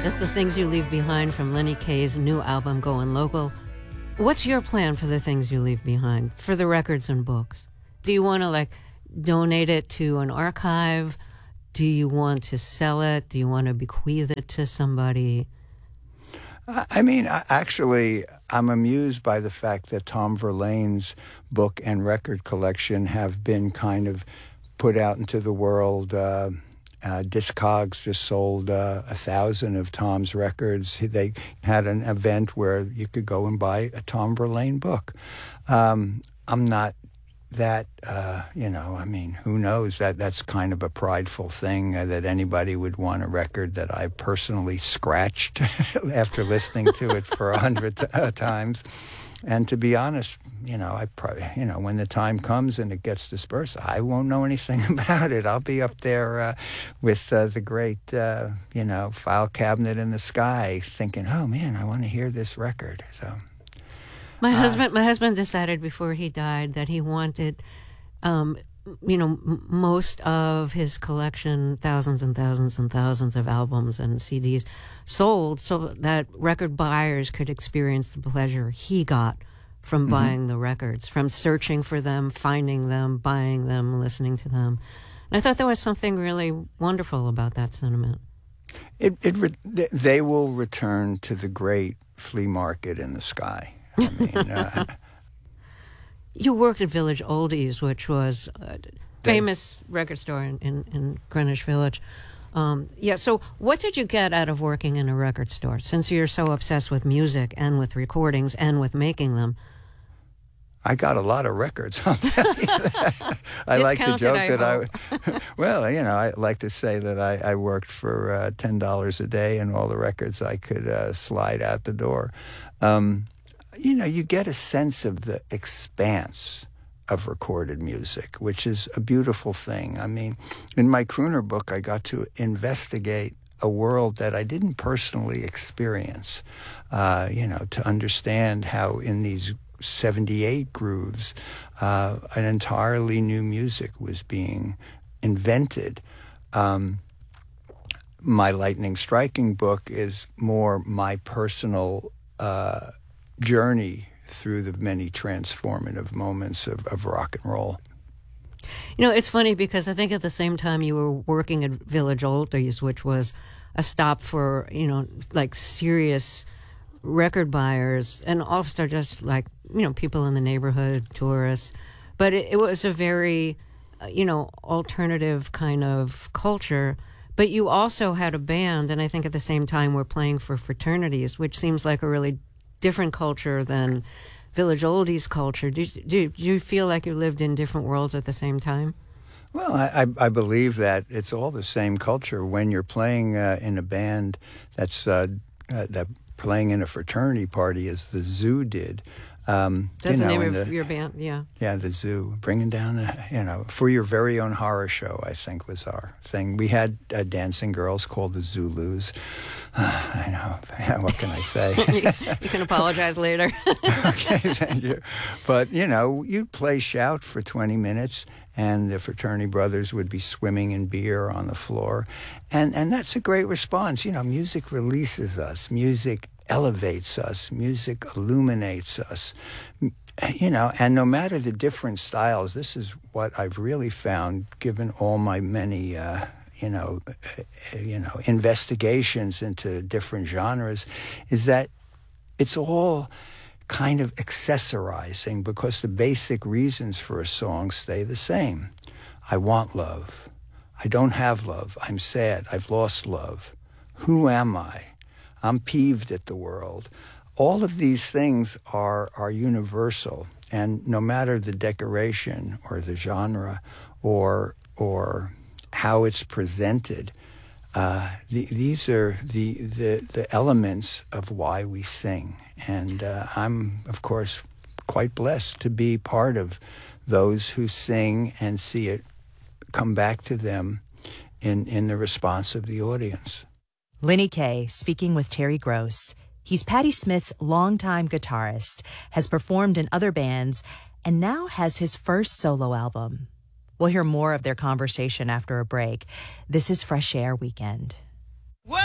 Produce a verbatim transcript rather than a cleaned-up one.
That's The Things You Leave Behind from Lenny Kaye's new album, Going Local. What's your plan for the things you leave behind, for the records and books? Do you want to, like, donate it to an archive? Do you want to sell it? Do you want to bequeath it to somebody? I mean, actually, I'm amused by the fact that Tom Verlaine's book and record collection have been kind of put out into the world. Uh, uh, Discogs just sold uh, a thousand of Tom's records. They had an event where you could go and buy a Tom Verlaine book. Um, I'm not that, uh, you know, I mean, who knows? That that's kind of a prideful thing, uh, that anybody would want a record that I personally scratched after listening to it for a hundred t- uh, times. And to be honest, you know, I probably, you know, when the time comes and it gets dispersed, I won't know anything about it. I'll be up there uh, with uh, the great, uh, you know, file cabinet in the sky, thinking, "Oh man, I want to hear this record." So. My Uh, husband, my husband decided before he died that he wanted, um, you know, m- most of his collection, thousands and thousands and thousands of albums and C Ds, sold so that record buyers could experience the pleasure he got from mm-hmm. buying the records, from searching for them, finding them, buying them, listening to them. And I thought there was something really wonderful about that sentiment. It, it, re- they will return to the great flea market in the sky. I mean, uh, you worked at Village Oldies, which was a famous they, record store in, in, in Greenwich Village. Um, yeah, so what did you get out of working in a record store, since you're so obsessed with music and with recordings and with making them? I got a lot of records, I'll tell you that. I like to joke I that I, well, you know, I like to say that I, I worked for uh, ten dollars a day and all the records I could uh, slide out the door. Um, you know, you get a sense of the expanse of recorded music, which is a beautiful thing. I mean, in my crooner book, I got to investigate a world that I didn't personally experience, uh, you know, to understand how in these seventy-eight grooves, uh, an entirely new music was being invented. Um, my Lightning Striking book is more my personal uh, journey through the many transformative moments of, of rock and roll. You know, it's funny because I think at the same time you were working at Village Oldies, which was a stop for, you know, like serious record buyers and also just like, you know, people in the neighborhood, tourists. But it, it was a very, uh, you know, alternative kind of culture. But you also had a band, and I think at the same time were playing for fraternities, which seems like a really different culture than Village Oldies culture. Do, do, do you feel like you lived in different worlds at the same time? Well, I, I believe that it's all the same culture. When you're playing uh, in a band that's uh, uh, that playing in a fraternity party, as the Zoo did. Um, That's you know, the name of the, your band, yeah. Yeah, the Zoo, bringing down the, you know, for your very own horror show, I think was our thing. We had uh, dancing girls called the Zulus. Uh, I know, what can I say? you, you can apologize later. Okay, thank you. But, you know, you'd play shout for twenty minutes, and the fraternity brothers would be swimming in beer on the floor. And, and that's a great response. You know, music releases us. Music elevates us. Music illuminates us. You know, and no matter the different styles, this is what I've really found, given all my many, uh, you know, uh, you know, investigations into different genres, is that it's all kind of accessorizing because the basic reasons for a song stay the same. I want love. I don't have love. I'm sad. I've lost love. Who am I? I'm peeved at the world. All of these things are are universal, and no matter the decoration or the genre or or how it's presented, uh, the, these are the, the the elements of why we sing. And uh, I'm, of course, quite blessed to be part of those who sing and see it come back to them in, in the response of the audience. Lenny Kaye speaking with Terry Gross. He's Patti Smith's longtime guitarist, has performed in other bands, and now has his first solo album. We'll hear more of their conversation after a break. This is Fresh Air Weekend.